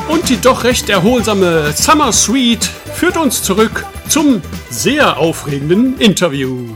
Und die doch recht erholsame Summer Suite führt uns zurück zum sehr aufregenden Interview.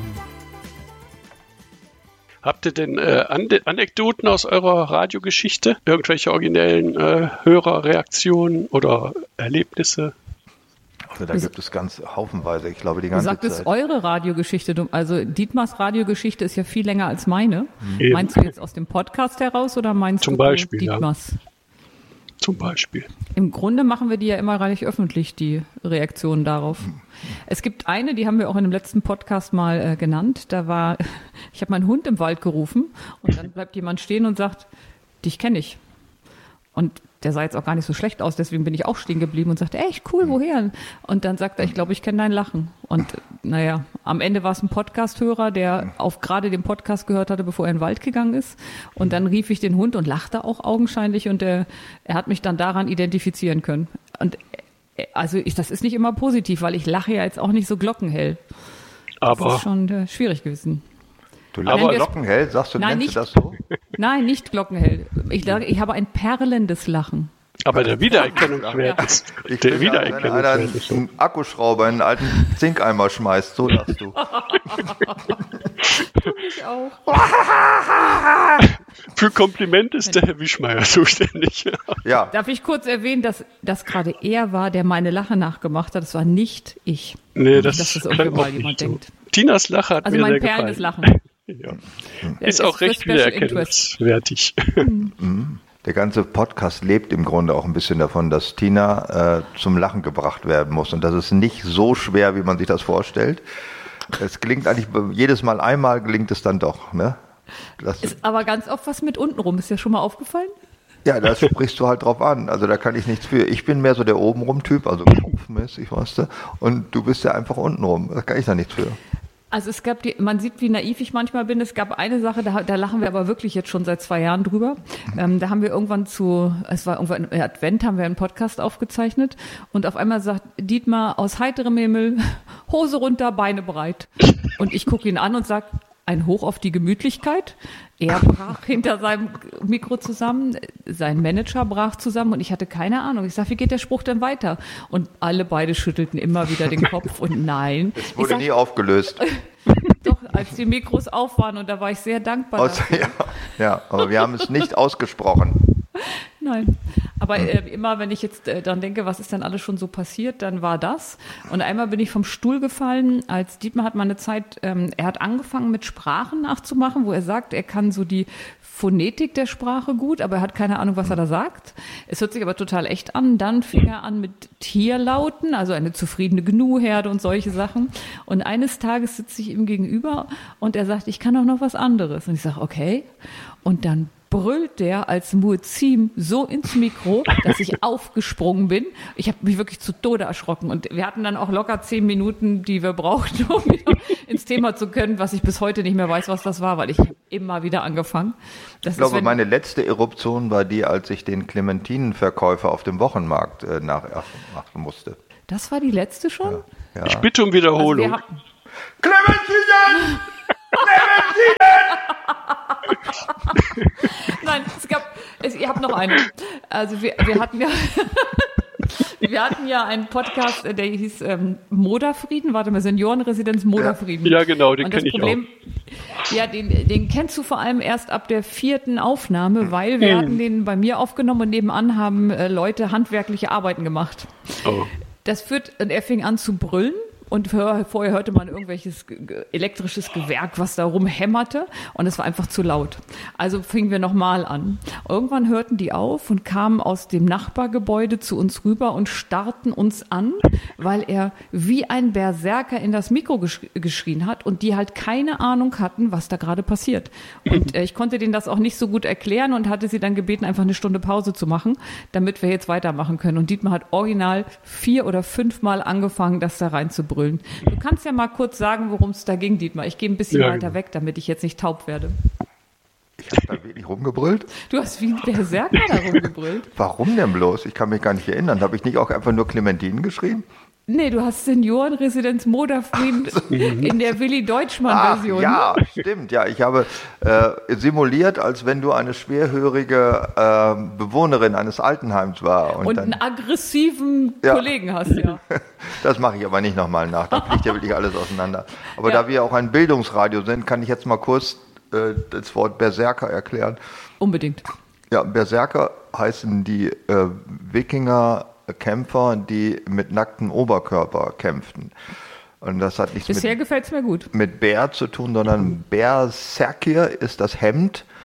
Habt ihr denn Anekdoten aus eurer Radiogeschichte? Irgendwelche originellen Hörerreaktionen oder Erlebnisse? Also da gibt es ganz haufenweise, ich glaube die ganze Zeit. Du sagtest eure Radiogeschichte, also Dietmars Radiogeschichte ist ja viel länger als meine. Eben. Meinst du jetzt aus dem Podcast heraus oder meinst du Dietmars? Ja. Zum Beispiel. Im Grunde machen wir die ja immer gar nicht öffentlich, die Reaktionen darauf. Es gibt eine, die haben wir auch in dem letzten Podcast mal genannt. Ich habe meinen Hund im Wald gerufen und dann bleibt jemand stehen und sagt, dich kenne ich. Und der sah jetzt auch gar nicht so schlecht aus, deswegen bin ich auch stehen geblieben und sagte, echt cool, woher? Und dann sagt er, ich glaube, ich kenne dein Lachen. Und naja, am Ende war es ein Podcast-Hörer, der auf gerade den Podcast gehört hatte, bevor er in den Wald gegangen ist. Und dann rief ich den Hund und lachte auch augenscheinlich und er hat mich dann daran identifizieren können. Und das ist nicht immer positiv, weil ich lache ja jetzt auch nicht so glockenhell. Aber das ist schon schwierig gewesen. Du lachst glockenhell, sagst du, nennst du das so? Nein, nicht glockenhell. Ich habe ein perlendes Lachen. Aber der Wiedererkennungswert ist. Der Wiedererkennungswert ist. Wenn einen Akkuschrauber in einen alten Zinkeimer schmeißt, so lachst du. Ich auch. Für Kompliment ist der Herr Wischmeier zuständig. Ja. Darf ich kurz erwähnen, dass das gerade er war, der meine Lache nachgemacht hat? Das war nicht ich. Nee, das irgendwie mal jemand denkt. Tinas Lache hat mir sehr gefallen. Also mein perlendes Lachen. Ja. Ist auch recht wiedererkennungswertig. Der ganze Podcast lebt im Grunde auch ein bisschen davon, dass Tina zum Lachen gebracht werden muss. Und das ist nicht so schwer, wie man sich das vorstellt. Es gelingt eigentlich jedes Mal einmal, gelingt es dann doch. Ne? Ist aber ganz oft was mit untenrum. Ist dir schon mal aufgefallen? Ja, da sprichst du halt drauf an. Also da kann ich nichts für. Ich bin mehr so der obenrum-Typ, also kopfmäßig, weißt du. Und du bist ja einfach untenrum. Da kann ich da nichts für. Also man sieht, wie naiv ich manchmal bin. Es gab eine Sache, da lachen wir aber wirklich jetzt schon seit 2 Jahren drüber. Da haben wir irgendwann es war irgendwann im Advent, haben wir einen Podcast aufgezeichnet und auf einmal sagt Dietmar aus heiterem Himmel, Hose runter, Beine breit. Und ich gucke ihn an und sage, ein Hoch auf die Gemütlichkeit. Er brach hinter seinem Mikro zusammen, sein Manager brach zusammen und ich hatte keine Ahnung. Ich sage, wie geht der Spruch denn weiter? Und alle beide schüttelten immer wieder den Kopf und nein. Es wurde nie aufgelöst. Doch, als die Mikros auf waren und da war ich sehr dankbar. Ja, aber wir haben es nicht ausgesprochen. Nein, aber immer, wenn ich jetzt dann denke, was ist denn alles schon so passiert, dann war das. Und einmal bin ich vom Stuhl gefallen, als Dietmar hat mal eine Zeit, er hat angefangen mit Sprachen nachzumachen, wo er sagt, er kann so die Phonetik der Sprache gut, aber er hat keine Ahnung, was er da sagt. Es hört sich aber total echt an. Dann fing er an mit Tierlauten, also eine zufriedene Gnu-Herde und solche Sachen. Und eines Tages sitze ich ihm gegenüber und er sagt, ich kann auch noch was anderes. Und ich sage, okay. Und dann brüllt der als Muezzin so ins Mikro, dass ich aufgesprungen bin. Ich habe mich wirklich zu Tode erschrocken. Und wir hatten dann auch locker 10 Minuten, die wir brauchten, um wieder ins Thema zu können, was ich bis heute nicht mehr weiß, was das war, weil ich habe immer wieder angefangen. Ich glaube, meine letzte Eruption war die, als ich den Clementinenverkäufer auf dem Wochenmarkt nachahmen musste. Das war die letzte schon? Ja. Ich bitte um Wiederholung. Also Clementinen! Nein, ihr habt noch eine. Also wir hatten ja wir hatten ja einen Podcast, der hieß Moderfrieden, Seniorenresidenz Moderfrieden. Ja, genau, den kenne ich auch. Ja, den kennst du vor allem erst ab der 4. Aufnahme, weil wir hatten den bei mir aufgenommen und nebenan haben Leute handwerkliche Arbeiten gemacht. Oh. Und er fing an zu brüllen. Und vorher hörte man irgendwelches elektrisches Gewerk, was da rumhämmerte. Und es war einfach zu laut. Also fingen wir nochmal an. Irgendwann hörten die auf und kamen aus dem Nachbargebäude zu uns rüber und starrten uns an, weil er wie ein Berserker in das Mikro geschrien hat und die halt keine Ahnung hatten, was da gerade passiert. Und ich konnte denen das auch nicht so gut erklären und hatte sie dann gebeten, einfach eine Stunde Pause zu machen, damit wir jetzt weitermachen können. Und Dietmar hat original 4 oder 5 Mal angefangen, das da reinzubrüllen. Du kannst ja mal kurz sagen, worum es da ging, Dietmar. Ich gehe ein bisschen weiter weg, damit ich jetzt nicht taub werde. Ich habe da wirklich rumgebrüllt. Du hast wie ein Berserker da rumgebrüllt. Warum denn bloß? Ich kann mich gar nicht erinnern. Habe ich nicht auch einfach nur Clementinen geschrien? Nee, du hast Seniorenresidenz Moderfried in der Willi Deutschmann-Version. Ja, stimmt. Ja, ich habe simuliert, als wenn du eine schwerhörige Bewohnerin eines Altenheims war. Und einen aggressiven Kollegen hast, ja. Das mache ich aber nicht nochmal nach. Da fliegt ja wirklich alles auseinander. Aber da wir auch ein Bildungsradio sind, kann ich jetzt mal kurz das Wort Berserker erklären. Unbedingt. Ja, Berserker heißen die Wikinger-Kämpfer, die mit nacktem Oberkörper kämpften. Und das hat nichts Bisher gefällt es mir gut. mit Bär zu tun, sondern Berserkir ist das Hemd